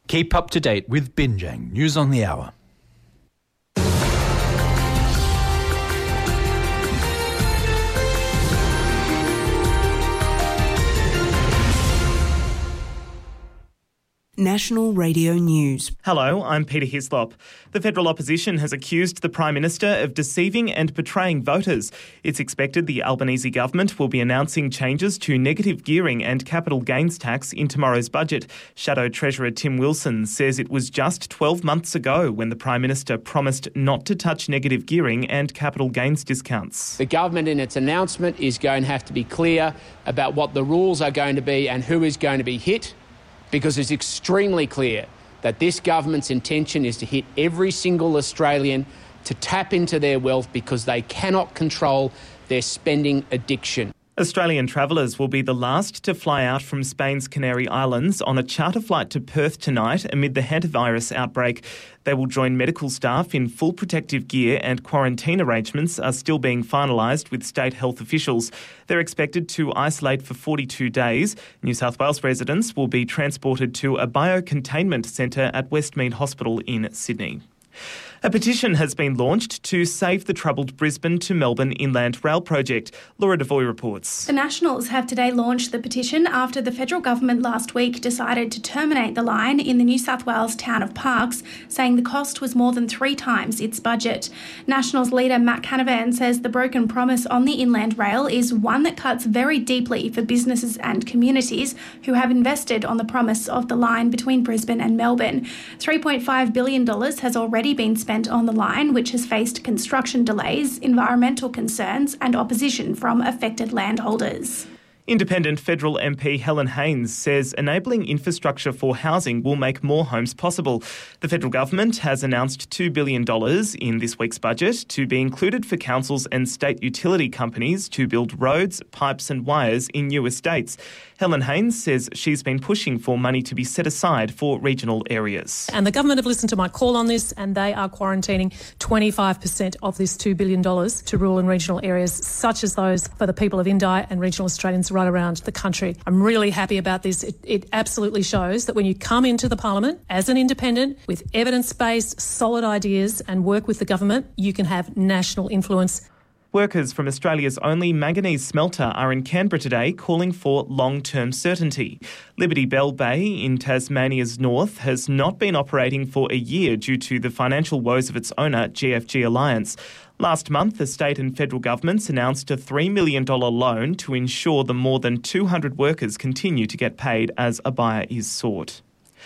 Keep up to date with Binjang News on the Hour. National Radio News. Hello, I'm Peter Hislop. The federal opposition has accused the Prime Minister of deceiving and betraying voters. It's expected the Albanese government will be announcing changes to negative gearing and capital gains tax in tomorrow's budget. Shadow Treasurer Tim Wilson says it was just 12 months ago when the Prime Minister promised not to touch negative gearing and capital gains discounts. The government in its announcement is going to have to be clear about what the rules are going to be and who is going to be hit, because it's extremely clear that this government's intention is to hit every single Australian to tap into their wealth because they cannot control their spending addiction. Australian travellers will be the last to fly out from Spain's Canary Islands on a charter flight to Perth tonight amid the hantavirus outbreak. They will join medical staff in full protective gear, and quarantine arrangements are still being finalised with state health officials. They're expected to isolate for 42 days. New South Wales residents will be transported to a biocontainment centre at Westmead Hospital in Sydney. A petition has been launched to save the troubled Brisbane to Melbourne Inland Rail project. Laura Devoy reports. The Nationals have today launched the petition after the federal government last week decided to terminate the line in the New South Wales town of Parkes, saying the cost was more than 3 times its budget. Nationals leader Matt Canavan says the broken promise on the Inland Rail is one that cuts very deeply for businesses and communities who have invested on the promise of the line between Brisbane and Melbourne. $3.5 billion has already been spent on the line, which has faced construction delays, environmental concerns and opposition from affected landholders. Independent federal MP Helen Haines says enabling infrastructure for housing will make more homes possible. The federal government has announced $2 billion in this week's budget to be included for councils and state utility companies to build roads, pipes and wires in new estates. Helen Haines says she's been pushing for money to be set aside for regional areas. And the government have listened to my call on this, and they are quarantining 25% of this $2 billion to rural and regional areas, such as those for the people of Indi and regional Australians right around the country. I'm really happy about this. It absolutely shows that when you come into the parliament as an independent with evidence-based, solid ideas and work with the government, you can have national influence. Workers from Australia's only manganese smelter are in Canberra today calling for long-term certainty. Liberty Bell Bay in Tasmania's north has not been operating for a year due to the financial woes of its owner, GFG Alliance. Last month, the state and federal governments announced a $3 million loan to ensure the more than 200 workers continue to get paid as a buyer is sought.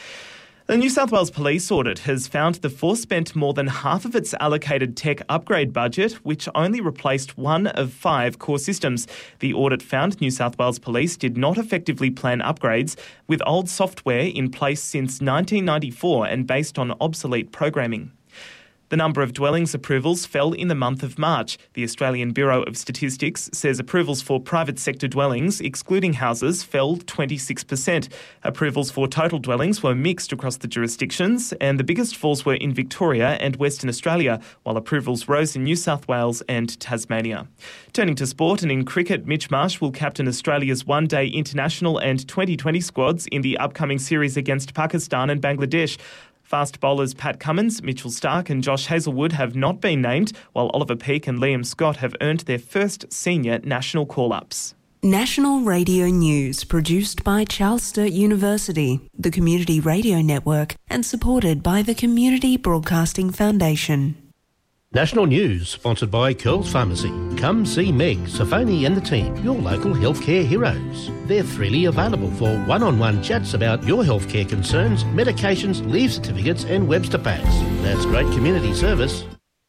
The New South Wales Police audit has found the force spent more than half of its allocated tech upgrade budget, which only replaced 1 of 5 core systems. The audit found New South Wales Police did not effectively plan upgrades, with old software in place since 1994 and based on obsolete programming. The number of dwellings approvals fell in the month of March. The Australian Bureau of Statistics says approvals for private sector dwellings, excluding houses, fell 26%. Approvals for total dwellings were mixed across the jurisdictions, and the biggest falls were in Victoria and Western Australia, while approvals rose in New South Wales and Tasmania. Turning to sport, and in cricket, Mitch Marsh will captain Australia's one-day international and 2020 squads in the upcoming series against Pakistan and Bangladesh. Fast bowlers Pat Cummins, Mitchell Starc and Josh Hazlewood have not been named, while Oliver Peake and Liam Scott have earned their first senior national call-ups. National Radio News, produced by Charles Sturt University, the Community Radio Network, and supported by the Community Broadcasting Foundation. National News, sponsored by Curls Pharmacy. Come see Meg, Safoni and the team, your local healthcare heroes. They're freely available for one-on-one chats about your healthcare concerns, medications, leave certificates and Webster packs. That's great community service.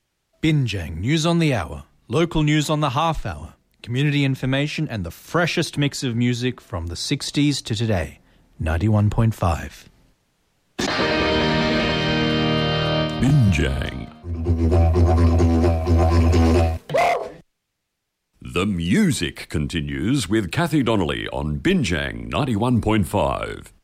Binjang News on the Hour, local news on the half hour, community information and the freshest mix of music from the 60s to today. 91.5. Binjang. The music continues with Kathy Donnelly on Binjang 91.5.